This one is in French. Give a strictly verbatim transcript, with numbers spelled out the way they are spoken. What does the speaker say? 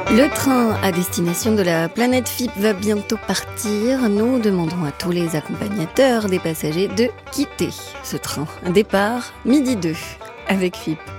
Le train à destination de la planète F I P va bientôt partir. Nous demandons à tous les accompagnateurs des passagers de quitter ce train. Départ midi deux avec F I P.